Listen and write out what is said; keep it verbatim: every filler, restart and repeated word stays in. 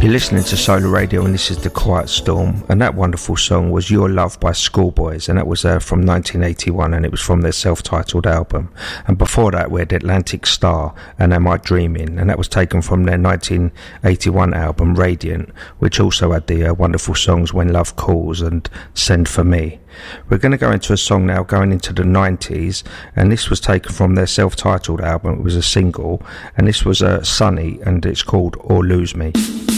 You're listening to Solar Radio and this is The Quiet Storm, and that wonderful song was Your Love by Schoolboys, and that was uh, from nineteen eighty-one, and it was from their self-titled album. And before that we had Atlantic Star and Am I Dreaming, and that was taken from their nineteen eighty-one album Radiant, which also had the uh, wonderful songs When Love Calls and Send For Me. We're going to go into a song now going into the nineties, and this was taken from their self-titled album. It was a single, and this was uh, Sunny, and it's called Or Lose Me.